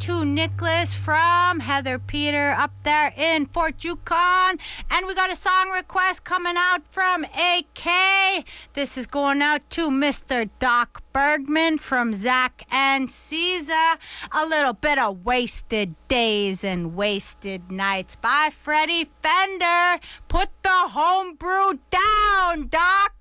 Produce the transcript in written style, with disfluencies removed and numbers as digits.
to Nicholas from Heather Peter up there in Fort Yukon. And we got a song request coming out from AK. This is going out to Mr. Doc Bergman from Zach and Caesar. A little bit of Wasted Days and Wasted Nights by Freddie Fender. Put the homebrew down, Doc.